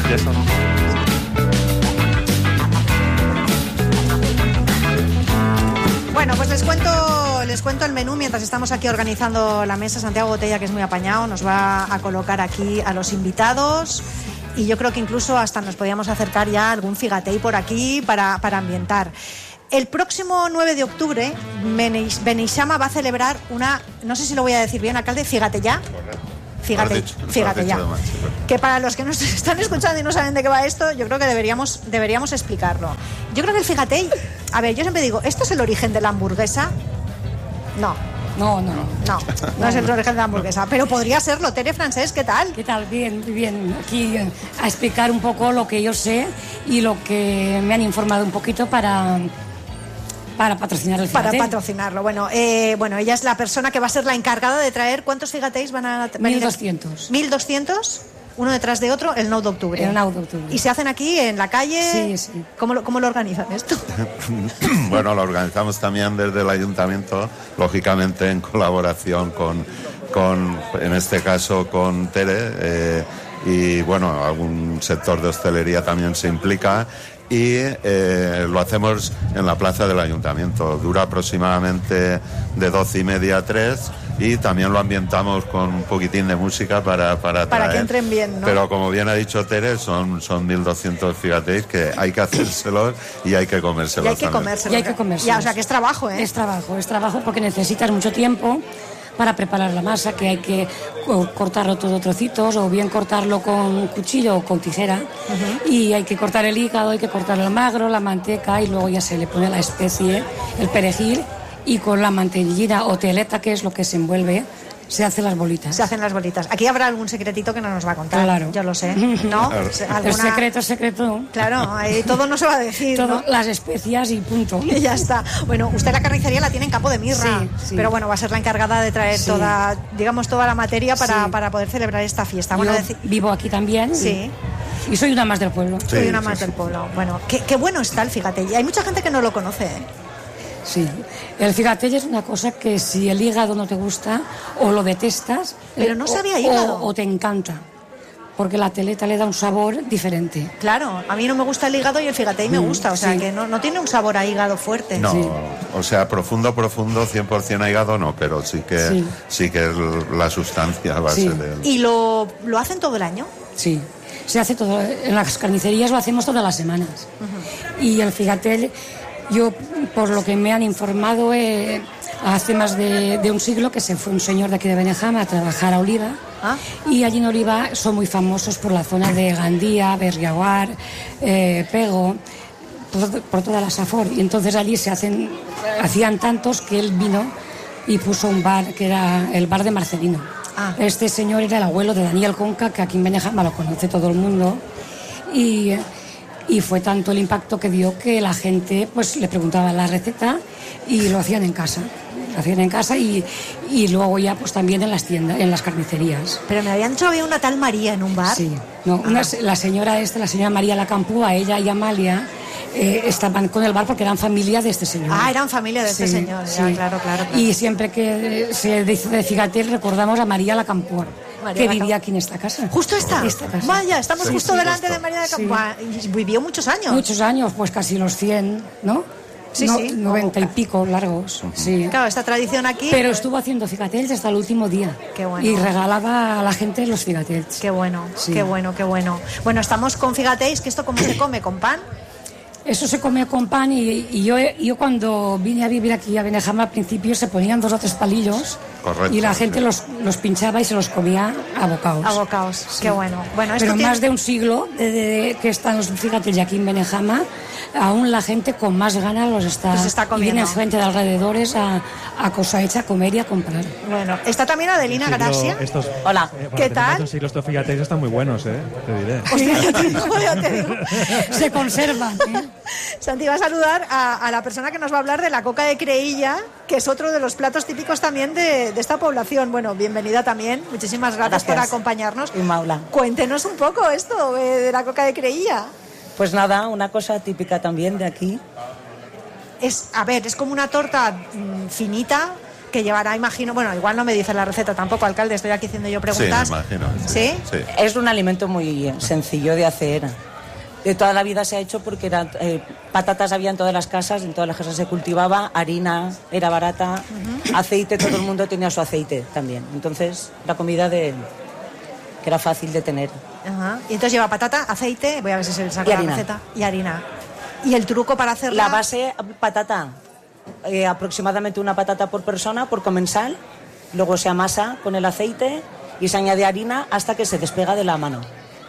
¿Y eso no? Bueno, pues les cuento el menú mientras estamos aquí organizando la mesa. Santiago Botella, que es muy apañado, nos va a colocar aquí a los invitados y yo creo que incluso hasta nos podíamos acercar ya a algún figatei por aquí para ambientar. El próximo 9 de octubre Beneixama va a celebrar una, no sé si lo voy a decir bien, alcalde, fíjate ya. Fíjate ya. Que para los que nos están escuchando y no saben de qué va esto, yo creo que deberíamos explicarlo. Yo creo que el figatei, a ver, yo siempre digo, ¿esto es el origen de la hamburguesa? No es el origen de la hamburguesa, pero podría serlo. Tere Francés, ¿qué tal? ¿Qué tal? Bien. Aquí a explicar un poco lo que yo sé y lo que me han informado un poquito para patrocinar el figatei. Para patrocinarlo. Bueno, ella es la persona que va a ser la encargada de traer. ¿Cuántos figateis van a venir? 1.200. 1.200, uno detrás de otro, el 9 de octubre. El 9 de octubre. ¿Y se hacen aquí, en la calle? Sí. ¿Cómo lo organizan esto? Bueno, lo organizamos también desde el ayuntamiento, lógicamente en colaboración con en este caso, con Tere, y bueno, algún sector de hostelería también se implica. Y lo hacemos en la plaza del ayuntamiento. Dura aproximadamente de 12:30 a 3 y también lo ambientamos con un poquitín de música para que entren bien, ¿no? Pero como bien ha dicho Tere, son 1.200 figateis que hay que hacérselos y hay que comérselos. Y hay que comérselos. Ya, o sea que es trabajo, ¿eh? Es trabajo porque necesitas mucho tiempo para preparar la masa, que hay que cortarlo todo trocitos o bien cortarlo con cuchillo o con tijera. Y hay que cortar el hígado, hay que cortar el magro, la manteca y luego ya se le pone la especie, el perejil, y con la mantequilla o teleta, que es lo que se envuelve, se hacen las bolitas. Aquí habrá algún secretito que no nos va a contar. Claro. Yo lo sé, ¿no? El secreto. Claro, ahí todo no se va a decir, todo, ¿no? las especias y punto. Y ya está. Bueno, usted la carnicería la tiene en Campo de Mirra, sí. Pero bueno, va a ser la encargada de traer toda la materia para poder celebrar esta fiesta. Yo vivo aquí también. Sí. Y soy una más del pueblo. Soy una más del pueblo. Bueno, qué bueno está el figatei. Hay mucha gente que no lo conoce, ¿eh? Sí, el figatei es una cosa que si el hígado no te gusta o lo detestas, pero no sabía hígado, o te encanta, porque la teleta le da un sabor diferente. Claro, a mí no me gusta el hígado y el figatei me gusta, o sea que no tiene un sabor a hígado fuerte. No, o sea, profundo, 100% a hígado no, pero sí que la sustancia va a ser de... ¿Y lo hacen todo el año? Sí, se hace todo, en las carnicerías lo hacemos todas las semanas. Y el figatei, yo, por lo que me han informado, hace más de un siglo que se fue un señor de aquí de Beneixama a trabajar a Oliva. Y allí en Oliva son muy famosos por la zona de Gandía, Berriaguar, Pego, por toda la Safor. Y entonces allí hacían tantos que él vino y puso un bar que era el bar de Marcelino. Este señor era el abuelo de Daniel Conca, que aquí en Beneixama lo conoce todo el mundo. Y fue tanto el impacto que dio que la gente pues le preguntaba la receta y lo hacían en casa. Y luego ya pues también en las tiendas, en las carnicerías. Pero me habían dicho que había una tal María en un bar. Sí, la señora María Lacampúa, ella y Amalia estaban con el bar porque eran familia de este señor. Eran familia de este señor, ya, claro. Y siempre que se dice de figatei recordamos a María Lacampúa, que vivía aquí en esta casa. ¿Justo esta casa? Vaya, estamos justo delante de María Lacampúa. Sí. Y vivió muchos años. Muchos años, pues casi los 100, ¿no? 90 y pico largos. Sí. Claro, esta tradición aquí. Pero estuvo haciendo figateis hasta el último día. Qué bueno. Y regalaba a la gente los figateis. Qué bueno, qué bueno. Bueno, estamos con figateis, que esto cómo se come, ¿con pan? Eso se come con pan y yo cuando vine a vivir aquí a Beneixama al principio se ponían 2 o 3 palillos. Correcto, y la gente los pinchaba y se los comía a bocaos. Qué bueno. Pero más de un siglo de que están los figateis aquí en Beneixama, aún la gente con más ganas los está comiendo. Y vienen gente de alrededores a cosa hecha, a comer y a comprar. Bueno, está también Adelina Gracia. Hola. ¿Qué tal? Estos figateis están muy buenos, te diré. Hostia, ya te digo. Se conservan. Santi va a saludar a la persona que nos va a hablar de la coca de creïlla, que es otro de los platos típicos también de esta población. Bueno, bienvenida también. Muchísimas gracias por acompañarnos. Y Maula. Cuéntenos un poco esto de la coca de creïlla. Pues nada, una cosa típica también de aquí. Es como una torta finita, que llevará, imagino, bueno, igual no me dice la receta tampoco, alcalde, estoy aquí haciendo yo preguntas. Sí, me imagino. ¿Sí? Sí. Es un alimento muy sencillo de hacer. De toda la vida se ha hecho porque patatas había en todas las casas se cultivaba, harina era barata, aceite, todo el mundo tenía su aceite también. Entonces, la comida que era fácil de tener. Ajá. Y entonces lleva patata, aceite, voy a ver si se le saca Y la harina. receta, y harina. ¿Y el truco para hacerla? La base, patata, aproximadamente una patata por persona, por comensal, luego se amasa con el aceite y se añade harina hasta que se despega de la mano.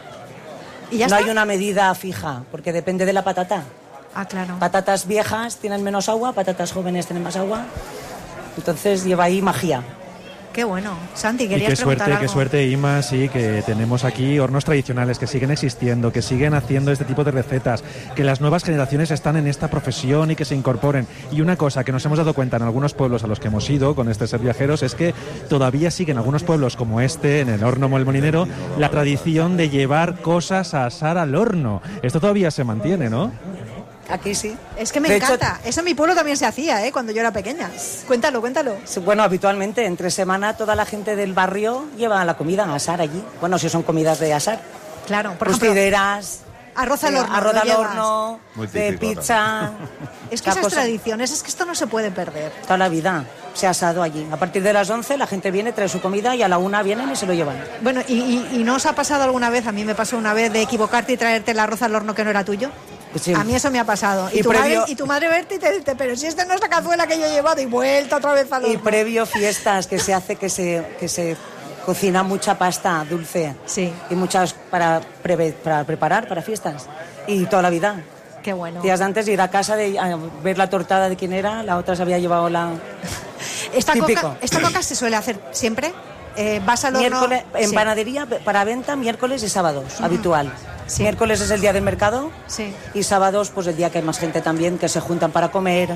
¿Y ya No está? hay una medida fija, porque depende de la patata. Ah, claro. Patatas viejas tienen menos agua, patatas jóvenes tienen más agua. Entonces lleva ahí magia. Qué bueno. Santi, Y querías preguntar algo. qué suerte, Ima, sí, que tenemos aquí hornos tradicionales que siguen existiendo, que siguen haciendo este tipo de recetas, que las nuevas generaciones están en esta profesión y que se incorporen. Y una cosa que nos hemos dado cuenta en algunos pueblos a los que hemos ido con este Ser Viajeros es que todavía siguen algunos pueblos como este, en el horno El Molinero, la tradición de llevar cosas a asar al horno. Esto todavía se mantiene, ¿no? Aquí sí. Es que me De hecho, encanta. Eso en mi pueblo también se hacía, cuando yo era pequeña. Cuéntalo. bueno, habitualmente entre semana toda la gente del barrio lleva la comida a asar allí. Bueno, si son comidas de asar. Claro, por ejemplo, Costideras, arroz al horno. arroz lo al llevas. horno, Muy de típico pizza. Es que la esas cosa- tradiciones, es que esto no se puede perder. Toda la vida se ha asado allí. A partir de las 11 la gente viene, trae su comida y a la 1 vienen y se lo llevan. Bueno, ¿y no os ha pasado alguna vez, a mí me pasó una vez, de equivocarte y traerte el arroz al horno que no era tuyo? Pues sí. A mí eso me ha pasado. Y Tu madre verte y te dice, pero si esta no es la cazuela que yo he llevado, y vuelta otra vez al horno. Y previo fiestas que se hace que se cocina mucha pasta dulce. Sí. Y muchas para preparar para fiestas. Y toda la vida. Qué bueno. Días de antes ir a casa a ver la tortada de quién era, la otra se había llevado la... ¿Esta Típico. coca se suele hacer siempre? ¿Vas al horno? Miércoles, en Sí. panadería para venta miércoles y sábados, habitual. Sí. Miércoles es el día del mercado Sí. y sábados pues el día que hay más gente también, que se juntan para comer.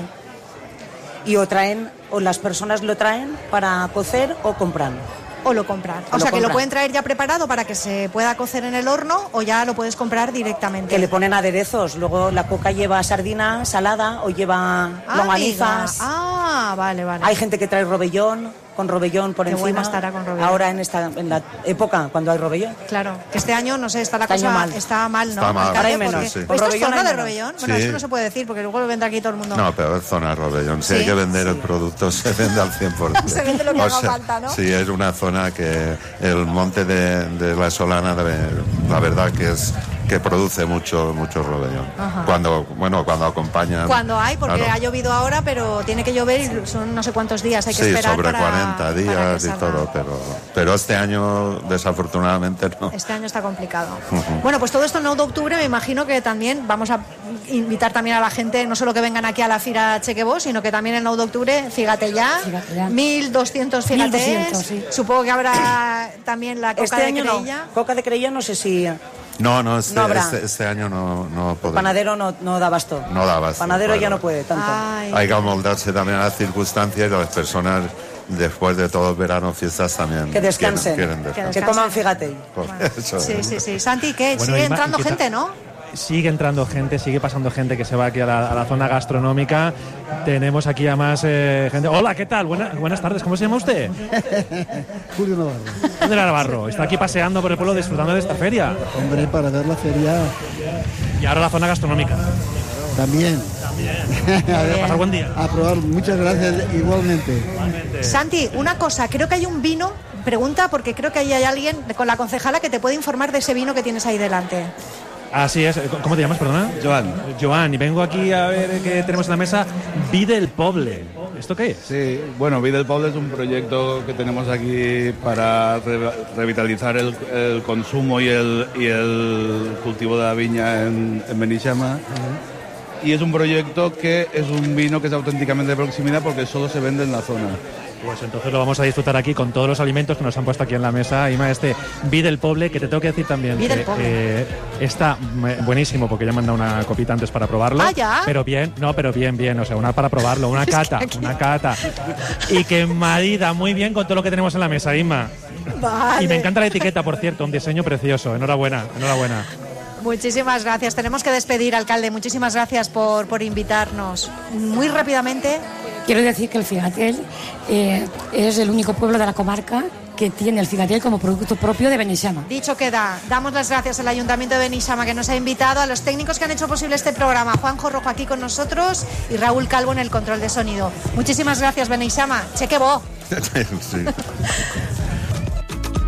Y o las personas lo traen para cocer o compran. O lo compran. O O sea, lo que lo compran. pueden traer ya preparado para que se pueda cocer en el horno, o ya lo puedes comprar directamente. Que le ponen aderezos. Luego la coca lleva sardina salada o lleva longanizas. Vale. Hay gente que trae robellón, con robellón por Qué encima. buena estará con robellón. Ahora en la época cuando hay robellón. Claro, que este año, no sé, está la Este cosa año mal. Está mal, ¿no? Está mal. Alcalde, Ahora hay menos, porque- sí. ¿Esto es Robellón zona hay de menos. robellón? Bueno, Sí. eso no se puede decir, porque luego vendrá aquí todo el mundo. No, pero es zona Robellón. Si ¿Sí? hay que vender el producto, se vende al 100%. Se vende lo que haga falta, ¿no? Sí, es una zona que el monte de la Solana, la verdad que produce mucho Robellón. Cuando acompaña. Cuando hay, porque claro. ha llovido ahora, pero tiene que llover y son no sé cuántos días, hay que Sí, esperar sobre para, 40 para que días y salga. todo, pero este año desafortunadamente no. Este año está complicado. Bueno, pues todo esto el 9 de octubre me imagino que también vamos a invitar también a la gente, no solo que vengan aquí a la Fira Chequebó, sino que también el 9 de octubre, fíjate ya, Fíjate ya. 1.200 filates. 1.200, sí. Supongo que habrá también la coca Este de año creilla. no. Coca de creilla no sé si... No, No habrá. este año no podemos. Panadero no da abasto. No da abasto, Panadero ya claro. no puede tanto. Ay. Hay que amoldarse también a las circunstancias y las personas después de todo el verano, fiestas también. Que descansen. quieren Que descansar. Que coman, fíjate. Por eso. Sí. Santi, ¿qué? Bueno, Sigue Ima, entrando ¿y qué gente, tal? ¿no? Sigue entrando gente, sigue pasando gente que se va aquí a la zona gastronómica. Tenemos aquí a más gente. Hola, ¿qué tal? Buenas tardes, ¿cómo se llama usted? Julio Navarro. Julio Navarro. Está aquí paseando por el pueblo disfrutando de esta feria. Hombre, para ver la feria Y ahora la zona gastronómica. también. Pasar buen día. A probar, muchas gracias igualmente. Santi, una cosa, creo que hay un vino, pregunta porque creo que ahí hay alguien con la concejala que te puede informar de ese vino que tienes ahí delante. Así es. ¿Cómo te llamas, perdona? Joan, y vengo aquí a ver qué tenemos en la mesa. Vi del Poble. ¿Esto qué es? Sí, bueno, Vida del Poble es un proyecto que tenemos aquí para revitalizar el consumo y el cultivo de la viña en Benixama. Y es un proyecto que es un vino que es auténticamente de proximidad porque solo se vende en la zona. Pues entonces lo vamos a disfrutar aquí con todos los alimentos que nos han puesto aquí en la mesa. Ima, Vi del Poble, que te tengo que decir también Vi del que Poble. está buenísimo porque ya me han dado una copita antes para probarlo. Ah, ¿ya? Pero bien, o sea, una para probarlo, una cata. Y que marida muy bien con todo lo que tenemos en la mesa, Ima. Vale. Y me encanta la etiqueta, por cierto, un diseño precioso. Enhorabuena. Muchísimas gracias. Tenemos que despedir, alcalde. Muchísimas gracias por invitarnos. Muy rápidamente, quiero decir que el Figatel es el único pueblo de la comarca que tiene el Figatel como producto propio de Beneixama. Dicho queda, damos las gracias al Ayuntamiento de Beneixama que nos ha invitado, a los técnicos que han hecho posible este programa, Juanjo Rojo aquí con nosotros y Raúl Calvo en el control de sonido. Muchísimas gracias, Beneixama. Cheque bo. Sí.